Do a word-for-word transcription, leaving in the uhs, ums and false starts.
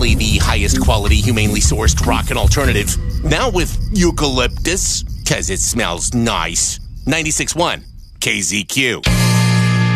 only the highest quality, humanely sourced rock and alternative. Now with eucalyptus, cause it smells nice. ninety-six point one K Z Q.